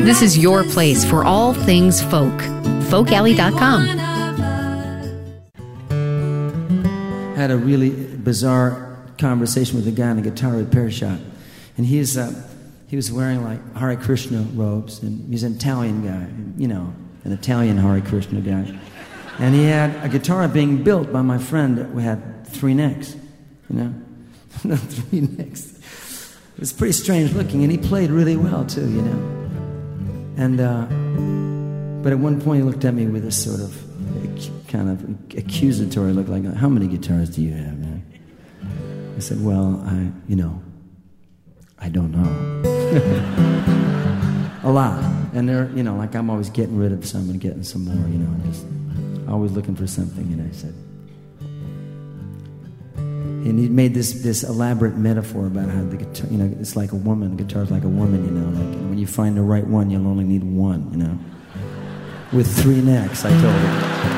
This is your place for all things folk. FolkAlley.com. I had a really bizarre conversation with a guy in a guitar repair shop, and he was wearing like Hare Krishna robes, and he's an Italian guy, you know, an Italian Hare Krishna guy, and he had a guitar being built by my friend that had 3 necks, you know, 3 necks. It was pretty strange looking, and he played really well too, you know. And but at one point he looked at me with this sort of kind of accusatory look, like, "How many guitars do you have, man?" I said, "Well, I don't know." A lot. And they're, you know, like I'm always getting rid of some and getting some more, you know, and just always looking for something. And I said, and he made this elaborate metaphor about how the guitar, you know, it's like a woman, the guitar's like a woman, you know, like when you find the right one, you'll only need one, you know, with 3 necks, I told him.